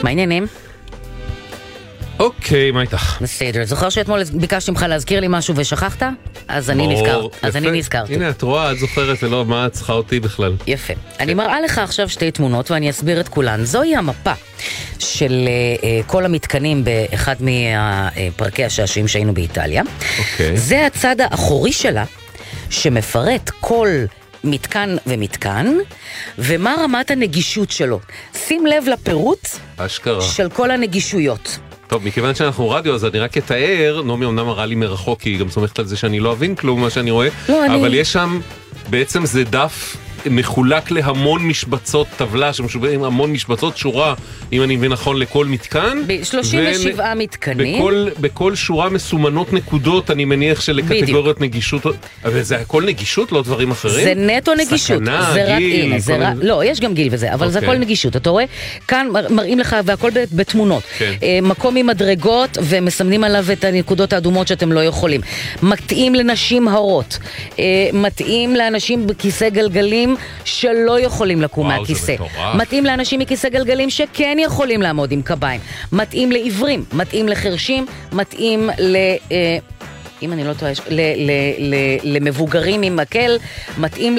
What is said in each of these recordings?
מה העניינים? אוקיי, מה איתך? בסדר, זוכר שאתמול ביקשתי ממך להזכיר לי משהו ושכחת? אז אני נזכרתי. הנה, את רואה, את זוכרת, זה לא מה את צריכה אותי בכלל. יפה. אני מראה לך עכשיו שתי תמונות ואני אסביר את כולן. זוהי המפה של כל המתקנים באחד מפרקי השעשועים שהיינו באיטליה. אוקיי. זה הצד האחורי שלה שמפרט כל מתקן ומתקן, ומה רמת הנגישות שלו. שים לב לפירוט של כל הנגישויות. טוב, מכיוון שאנחנו רדיו, אז אני רק אתאר, נעמי אמנם מראה לי מרחוק, כי היא גם סומכת על זה שאני לא אבין כלום מה שאני רואה, אבל יש שם, בעצם זה דף מחולק להמון משבצות, טבלה שמשובעים המון משבצות, שורה, אם אני מבין נכון, לכל מתקן. 37 מתקנים. בכל שורה מסומנות נקודות, אני מניח שלקטגוריות נגישות, אבל זה הכל נגישות, לא דברים אחרים? זה נטו נגישות. סכנה, גיל. לא, יש גם גיל וזה, אבל זה הכל נגישות. אתה רואה, כאן מראים לך, והכל בתמונות. מקום עם מדרגות, ומסמנים עליו את הנקודות האדומות שאתם לא יכולים. מתאים לנשים הרות. מתאים לאנשים בכיסא גלגלים שלא יכולים לקום מהכיסא. מתאים לאנשים מכיסא גלגלים שכן יכולים לעמוד עם קביים. מתאים לעיוורים, מתאים לחרשים, מתאים אם אני לא טועה, למבוגרים עם מקל, מתאים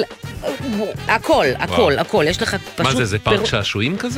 הכל. יש לך פשוט... מה זה פארק שעשועים כזה?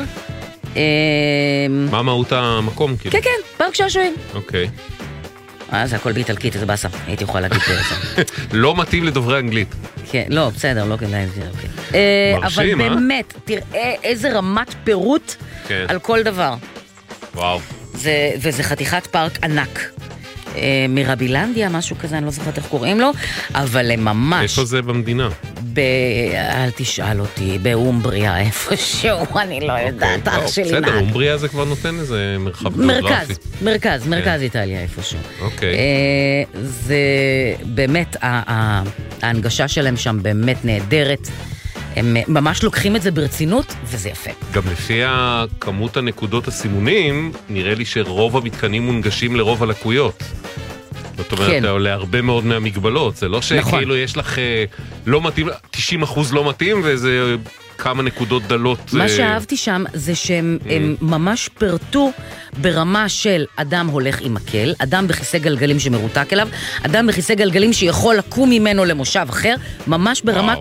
מה מהות המקום? כן, פארק שעשועים. אוקיי. זה הכל באיטלקית, זה בסה, הייתי יכולה להגיד זה. לא מתאים לדוברי אנגלית. כן, לא, בסדר, לא כדאי. אבל באמת, תראה איזה רמת פירוט על כל דבר. וואו. וזה חתיכת פארק ענק. מרבילנדיה, משהו כזה, אני לא זוכרת איך קוראים לו, אבל הם ממש... איפה זה במדינה? אל תשאל אותי, באומבריה, איפשהו, אני לא יודעת, אח שלי נעד. בסדר, אומבריה זה כבר נותן איזה מרחב גאוגרפי. מרכז איטליה, איפשהו. אוקיי. זה באמת, ההנגשה שלהם שם באמת נהדרת. הם ממש לוקחים את זה ברצינות, וזה יפה. גם לפי כמות הנקודות הסימונים, נראה לי שרוב המתקנים מונגשים לרוב הלקויות. זאת אומרת, להרבה מאוד מהמגבלות. זה לא שכאילו יש לך לא מתאים, 90% לא מתאים, וזה כמה נקודות דלות. מה שאהבתי שם זה שהם ממש פרטו ברמה של אדם הולך עם מקל, אדם בכיסא גלגלים שמרותק אליו, אדם בכיסא גלגלים שיכול לקום ממנו למושב אחר, ממש ברמת